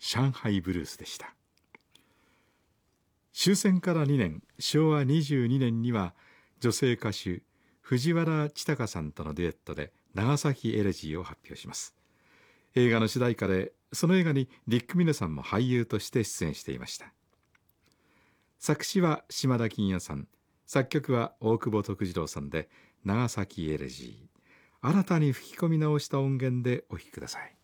上海ブルースでした。終戦から2年、昭和22年には女性歌手藤原千孝さんとのデュエットで長崎エレジーを発表します。映画の主題歌で、その映画にディック・ミネさんも俳優として出演していました。作詞は島田金也さん、作曲は大久保徳次郎さんで、長崎エレジー、新たに吹き込み直した音源でお聴きください。